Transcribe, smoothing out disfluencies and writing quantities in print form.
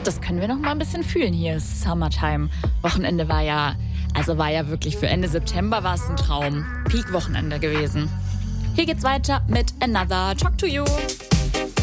das können wir noch mal ein bisschen fühlen hier. Summertime. Wochenende war ja wirklich für Ende September war es ein Traum. Peak-Wochenende gewesen. Hier geht's weiter mit Another Talk to You.